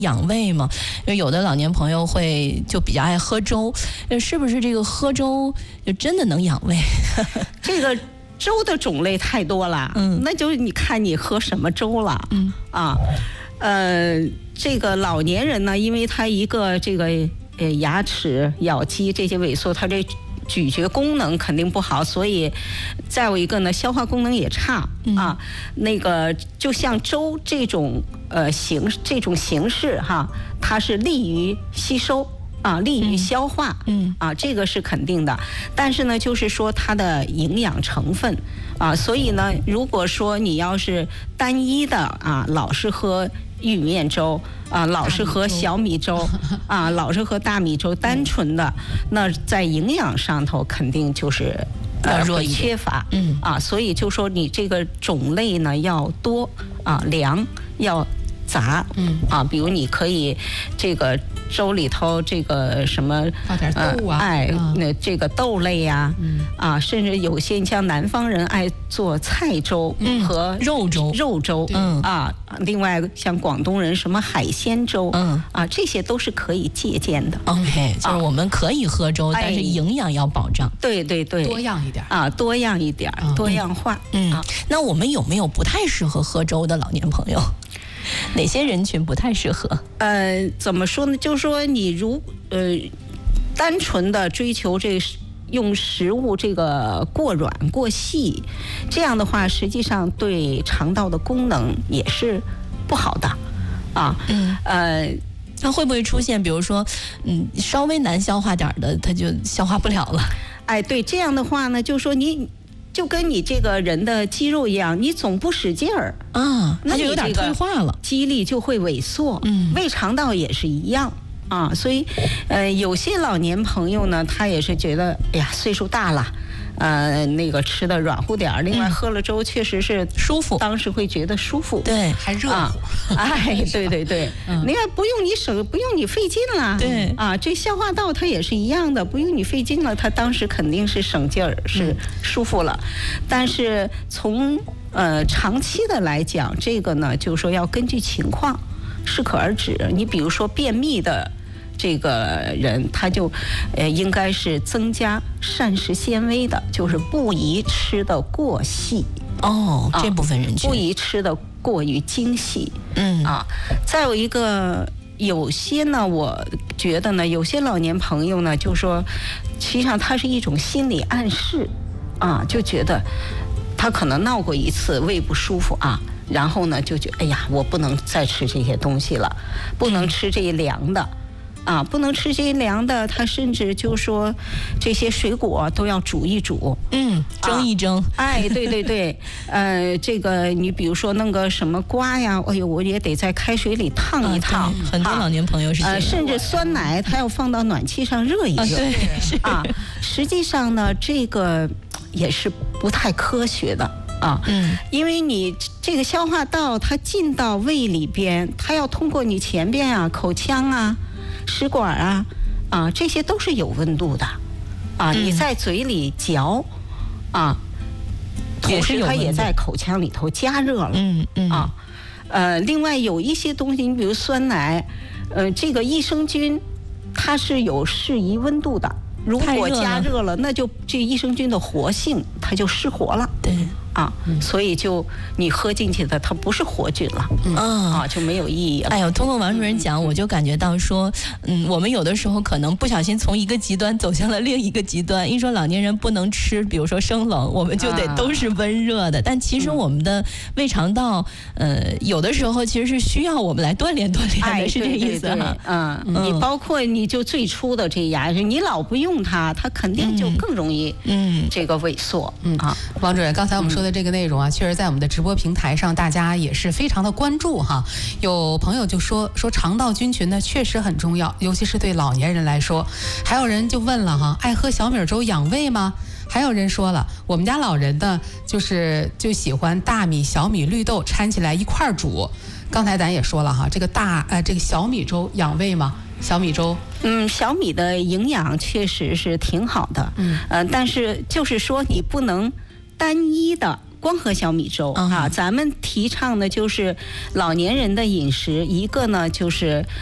养胃吗？因为有的老年朋友会就比较爱喝粥，是不是这个喝粥就真的能养胃？ 这个粥的种类太多了，那就是你看你喝什么粥了，这个老年人呢，因为他一个这个牙齿、咬肌这些萎缩，他这咀嚼功能肯定不好，所以再有一个呢，消化功能也差啊。那个就像粥这种形式哈，它是利于吸收啊，利于消化，这个是肯定的。但是呢，就是说它的营养成分啊，所以呢，如果说你要是单一的啊，老是喝玉米面粥啊，老是喝小米粥啊，老是喝大米粥，单纯的，那在营养上头肯定就是会缺乏，所以就说你这个种类呢要多啊，粮要杂，比如你可以这个粥里头这个什么放点豆啊， 那这个豆类呀，甚至有些像南方人爱做菜粥和肉粥，另外像广东人什么海鲜粥，这些都是可以借鉴的。 OK， 就是我们可以喝粥，但是营养要保障。 对对对， 多样一点多样一点，多样化。 那我们有没有不太适合喝粥的老年朋友？哪些人群不太适合？ 怎么说呢？就是说你单纯的追求这用食物这个过软过细，这样的话，实际上对肠道的功能也是不好的它会不会出现，比如说，稍微难消化点的，它就消化不了了？ 对，这样的话呢，就是说你。就跟你这个人的肌肉一样，你总不使劲儿那就有点退化了， 肌力就会萎缩。胃肠道也是一样所以有些老年朋友呢，他也是觉得哎呀岁数大了，那个吃的软乎点儿，另外喝了粥确实是舒服， 当时会觉得舒服， 对， 还热乎。 对对对，另外不用你费劲了， 对这消化道它也是一样的，不用你费劲了，它当时肯定是省劲儿，是舒服了。但是从长期的来讲，这个呢，就是说要根据情况适可而止。你比如说便秘的这个人，他就应该是增加膳食纤维的，就是不宜吃的过细。 这部分人群不宜吃的过于精细。再有一个，有些呢，我觉得呢，有些老年朋友呢，就说，实际上它是一种心理暗示就觉得他可能闹过一次胃不舒服然后呢就觉得哎呀，我不能再吃这些东西了，不能吃这些凉的不能吃这些凉的，他甚至就说这些水果都要煮一煮， 蒸一蒸。 对对对，这个你比如说弄个什么瓜呀，哎呦，我也得在开水里烫一烫。 很多老年朋友是这样甚至酸奶，他要放到暖气上热一热。 对，是实际上呢，这个也是不太科学的。因为你这个消化道它进到胃里边，它要通过你前边口腔食管这些都是有温度的你在嘴里嚼同时它也在口腔里头加热了另外有一些东西，你比如酸奶这个益生菌它是有适宜温度的，如果加热了，那就这益生菌的活性它就失活了。 对所以就你喝进去的它不是活菌了就没有意义了。 哎呦，通过王主任讲，我就感觉到说我们有的时候可能不小心从一个极端走向了另一个极端。一说老年人不能吃比如说生冷，我们就得都是温热的，但其实我们的胃肠道有的时候其实是需要我们来锻炼锻炼的，是这意思你包括你就最初的这牙你老不用它肯定就更容易这个萎缩王主任，刚才我们说的这个内容确实在我们的直播平台上大家也是非常的关注有朋友就说肠道菌群呢确实很重要，尤其是对老年人来说。还有人就问了爱喝小米粥养胃吗？还有人说了，我们家老人呢就喜欢大米、小米、绿豆掺起来一块儿煮。刚才咱也说了这个这个小米粥养胃吗？小米粥， 小米的营养确实是挺好的，但是就是说你不能单一的光合小米粥啊。咱们提倡的就是老年人的饮食，一个呢就是